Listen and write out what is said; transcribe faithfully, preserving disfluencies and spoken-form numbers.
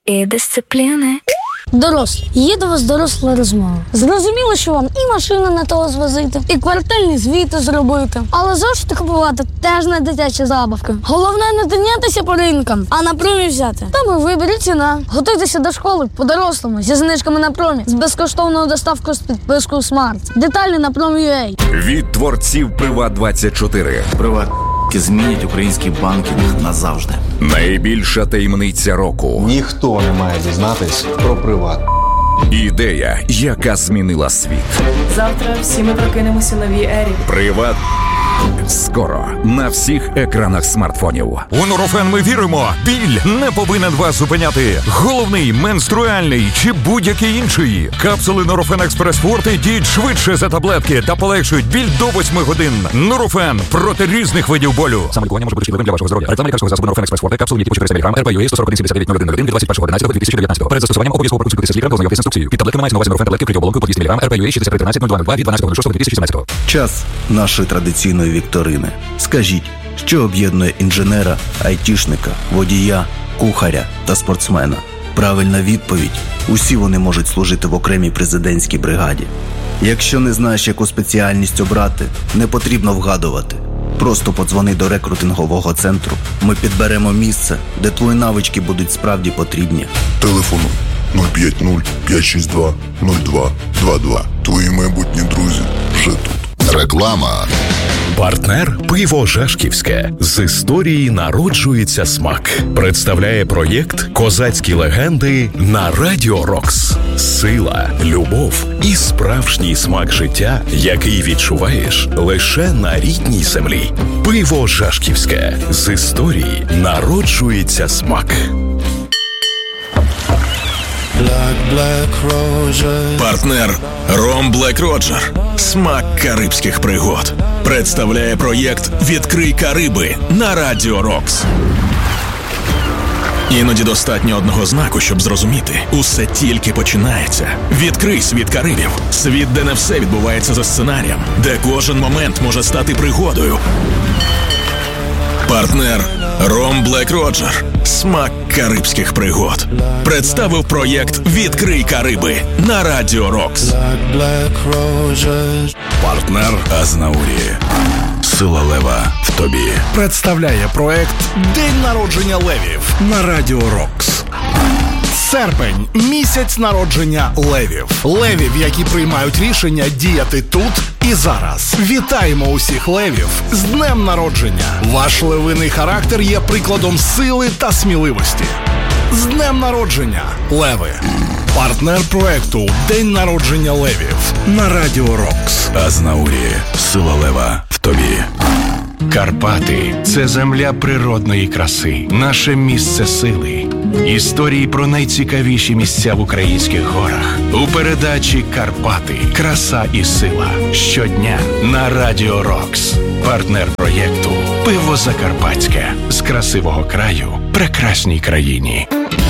і дисципліни. Дорослі, є до вас доросла розмова. Зрозуміло, що вам і машину не того звозити, і квартальні звіти зробити. Але зошити купувати теж не дитячі забавки. Головне не тинятися по ринкам, а на промі взяти. Там і вибір, і ціна. Готуйтеся до школи по-дорослому, зі знижками на промі, з безкоштовною доставкою з підпискою Смарт. Деталі на промі.ua. Від творців Приват двадцять чотири. Приват змінять український банкінг назавжди. Найбільша таємниця року. Ніхто не має дізнатись про Приват. Ідея, яка змінила світ. Завтра всі ми прокинемося в новій ері. Приват. Скоро на всіх екранах смартфонів. У Нурофен ми віримо. Біль не повинен вас зупиняти. Головний, менструальний чи будь-який інший. Капсули Нурофен Експрес Форте діють швидше за таблетки та полегшують біль до восьми годин. Нурофен проти різних видів болю. Саме лікування може бути шкідливим для вашого здоров'я. Реклама лікарського засобу Нурофен Експрес Форте, капсули типу чотириста міліграм, ар пі ю ей сто сорок один сімдесят дев'ять нуль один нуль один від двадцять першого одинадцятого дві тисячі дев'ятнадцятого. Перед застосуванням обов'язково проконсультуйтеся з лікарем та ознайомтесь з інструкцією. Під таблетками мається на увазі Нурофен таблетки вкриті оболонкою по двісті міліграм, ар пі ю ей шістдесят три тринадцять нуль два нуль два від дванадцятого шостого дві тисячі сімнадцятого. Час нашої традиційної вікторини. Скажіть, що об'єднує інженера, айтішника, водія, кухаря та спортсмена? Правильна відповідь – усі вони можуть служити в окремій президентській бригаді. Якщо не знаєш, яку спеціальність обрати, не потрібно вгадувати. Просто подзвони до рекрутингового центру. Ми підберемо місце, де твої навички будуть справді потрібні. Телефону нуль п'ять нуль п'ять шість два нуль два два два. Твої майбутні друзі вже тут. Реклама. Партнер «Пиво Жашківське». З історії народжується смак. Представляє проєкт «Козацькі легенди» на Радіо Рокс. Сила, любов і справжній смак життя, який відчуваєш лише на рідній землі. «Пиво Жашківське». З історії народжується смак. Партнер Ром Блек Роджер. Смак карибських пригод. Представляє проєкт «Відкрий Кариби» на Радіо Рокс. Іноді достатньо одного знаку, щоб зрозуміти. Усе тільки починається. Відкрий світ Карибів. Світ, де не все відбувається за сценарієм. Де кожен момент може стати пригодою. Партнер Ром Блек Роджер. Смак карибських пригод. Представив проєкт «Відкрий Кариби» на Радіо Рокс. Партнер Азнаурі. Сила лева в тобі. Представляє проєкт «День народження левів» на Радіо Рокс. Серпень – місяць народження левів. Левів, які приймають рішення діяти тут і зараз. Вітаємо усіх левів з днем народження. Ваш левиний характер є прикладом сили та сміливості. З днем народження, леви! Партнер проекту «День народження левів» на Радіо Рокс. Азнаурі. Сила лева в тобі. Карпати – це земля природної краси, наше місце сили. Історії про найцікавіші місця в українських горах. У передачі «Карпати. Краса і сила». Щодня на Радіо Рокс. Партнер проєкту «Пиво Закарпатське». З красивого краю прекрасній країні.